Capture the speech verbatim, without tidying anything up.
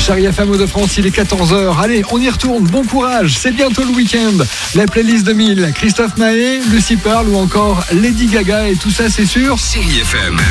Chérie F M de France, il est quatorze heures. Allez, on y retourne. Bon courage. C'est bientôt le week-end. La playlist deux mille. Christophe Maé, Lucy Pearl ou encore Lady Gaga. Et tout ça, c'est sûr. Chérie F M.